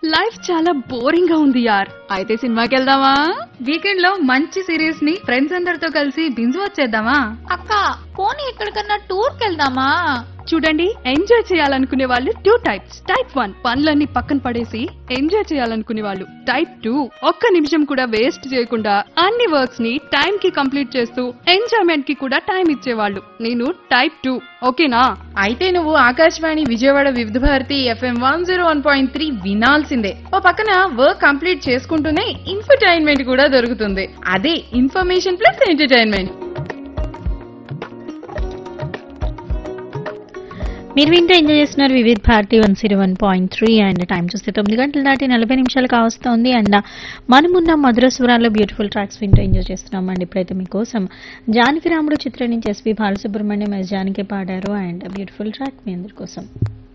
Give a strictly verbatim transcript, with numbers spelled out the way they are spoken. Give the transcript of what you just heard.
Life చాలా boring గా ఉంది యార్ అయితే సినిమాకి వెళ్దామా? వీకెండ్ లో మంచి సిరీస్ ని ఫ్రెండ్స్ అందరితో కలిసి బింజ్ వచ్చేద్దామా? అక్క పోనీ ఎక్కడికన్నా టూర్ కెళ్దామా? చూడండి, ఎంజాయ్ చేయాలనుకునే వాళ్ళు టూ టైప్స్. టైప్ వన్ పనులన్నీ పక్కన పడేసి ఎంజాయ్ చేయాలనుకునే వాళ్ళు. టైప్ టూ ఒక్క నిమిషం కూడా వేస్ట్ చేయకుండా అన్ని వర్క్స్ ని టైం కి కంప్లీట్ చేస్తూ ఎంజాయ్మెంట్ కి కూడా టైం ఇచ్చేవాళ్ళు. నేను టైప్ టూ. ఓకేనా? అయితే నువ్వు ఆకాశవాణి విజయవాడ వివిధ Bharati FM one zero one point three వినాల్సిందే. ఓ పక్కన వర్క్ కంప్లీట్ చేసుకుంటూనే ఇన్ఫర్టైన్మెంట్ కూడా దొరుకుతుంది. అదే ఇన్ఫర్మేషన్ ప్లస్ ఎంటర్టైన్మెంట్. మీరు వింటూ ఎంజాయ్ చేస్తున్నారు వివిధ Bharati one zero one point three and time చూస్తే తొమ్మిది గంటల దాటి నలభై నిమిషాలు కావస్తోంది. అండ్ మనమున్న మధుర స్వరాల్లో బ్యూటిఫుల్ ట్రాక్స్ వింటూ ఎంజాయ్ చేస్తున్నాం. అండ్ ఇప్పుడైతే మీకోసం జానకి రాముడు చిత్రం నుంచి ఎస్పీ బాలసుబ్రహ్మణ్యం ఎస్ జానకి పాడారు. అండ్ బ్యూటిఫుల్ ట్రాక్ మీ అందరి కోసం.